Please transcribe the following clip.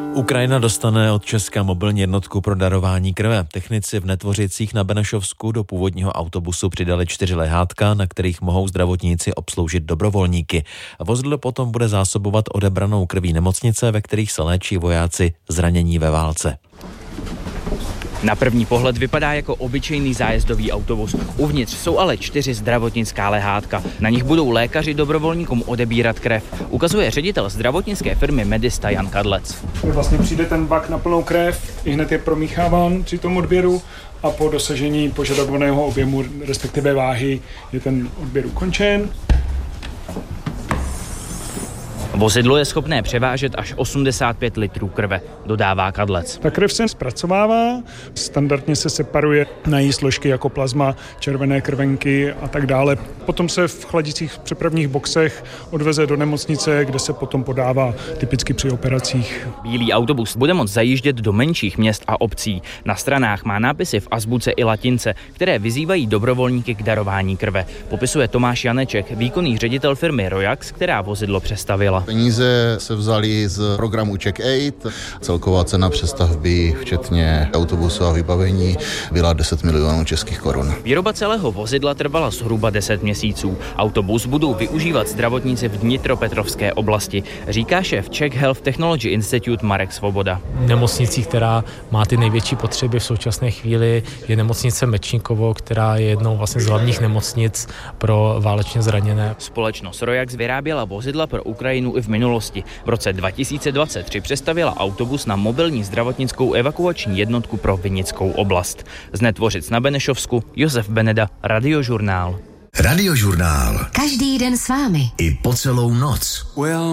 Ukrajina dostane od Česka mobilní jednotku pro darování krve. Technici v Netvořicích na Benešovsku do původního autobusu přidali 4 lehátka, na kterých mohou zdravotníci obsloužit dobrovolníky. Vozidlo potom bude zásobovat odebranou krví nemocnice, ve kterých se léčí vojáci zranění ve válce. Na první pohled vypadá jako obyčejný zájezdový autobus. Uvnitř jsou ale 4 zdravotnická lehátka. Na nich budou lékaři dobrovolníkům odebírat krev. Ukazuje ředitel zdravotnické firmy Medista Jan Kadlec. Vlastně přijde ten bak na plnou krev, i hned je promícháván při tom odběru a po dosažení požadovaného objemu, respektive váhy, je ten odběr ukončen. Vozidlo je schopné převážet až 85 litrů krve, dodává Kadlec. Ta krev se zpracovává, standardně se separuje na její složky jako plazma, červené krvenky a tak dále. Potom se v chladicích přepravních boxech odveze do nemocnice, kde se potom podává typicky při operacích. Bílý autobus bude moct zajíždět do menších měst a obcí. Na stranách má nápisy v azbuce i latince, které vyzývají dobrovolníky k darování krve. Popisuje Tomáš Janeček, výkonný ředitel firmy Royax, která vozidlo přestavila. Peníze se vzaly z programu Check Aid. Celková cena přestavby, včetně autobusu a vybavení, byla 10 milionů českých korun. Výroba celého vozidla trvala zhruba 10 měsíců. Autobus budou využívat zdravotníci v Dnitropetrovské oblasti, říká šéf Czech Health Technology Institute Marek Svoboda. Nemocnicí, která má ty největší potřeby v současné chvíli, je nemocnice Mečníkovo, která je jednou vlastně z hlavních nemocnic pro válečně zraněné. Společnost Royax vyráběla vozidla pro Ukrajinu i v minulosti. V roce 2023 přestavěla autobus na mobilní zdravotnickou evakuační jednotku pro Vinickou oblast. Z Netvořic na Benešovsku Josef Beneda, Radiožurnál. Radiožurnál. Každý den s vámi. I po celou noc.